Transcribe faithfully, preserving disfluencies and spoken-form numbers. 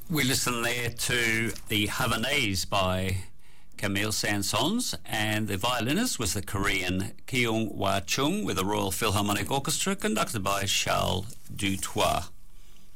We listened there to the Havanaise by Camille Saint-Saëns, and the violinist was the Korean Keung Hwa Chung with the Royal Philharmonic Orchestra, conducted by Charles Dutoit.